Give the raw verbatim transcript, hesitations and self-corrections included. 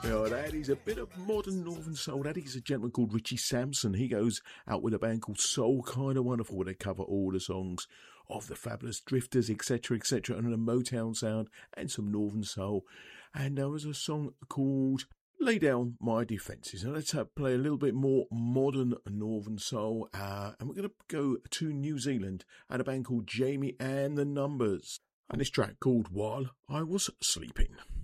Yeah, that is a bit of modern Northern Soul. That is a gentleman called Richie Sampson. He goes out with a band called Soul Kinda Wonderful, where they cover all the songs of the Fabulous Drifters, et cetera, et cetera, and a Motown sound and some Northern Soul. And there was a song called Lay Down My Defences. Now let's uh, play a little bit more modern Northern Soul, uh, and we're going to go to New Zealand and a band called Jamie and the Numbers. And this track called While I Was Sleeping.